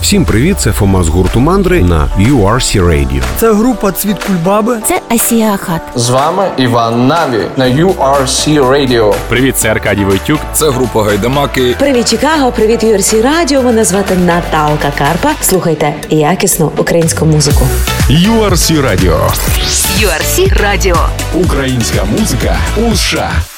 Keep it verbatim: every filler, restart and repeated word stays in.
Всім привіт, це Фома з гурту Мандри на ю ар сі Radio. Це група Цвіт Кульбаби. Це Асія Ахат. З вами Іван Наві на ю ар сі Radio. Привіт, це Аркадій Войтюк. Це група Гайдамаки. Привіт, Чикаго, привіт, ю ар сі Radio. Мене звати Наталка Карпа. Слухайте якісну українську музику. ю ар сі Radio. ю ар сі Radio. Українська музика у США.